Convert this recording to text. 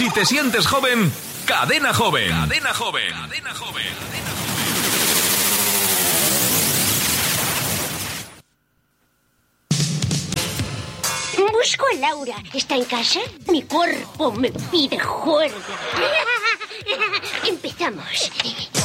Si te sientes joven, Cadena Joven. Cadena Joven. Cadena Joven. Busco a Laura. ¿Está en casa? Mi cuerpo me pide juerga. Empezamos.